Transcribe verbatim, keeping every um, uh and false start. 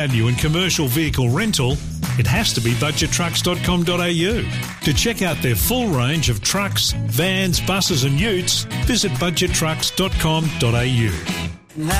Value and commercial vehicle rental, it has to be budget trucks dot com dot a u. To check out their full range of trucks, vans, buses and utes, visit budget trucks dot com dot a u.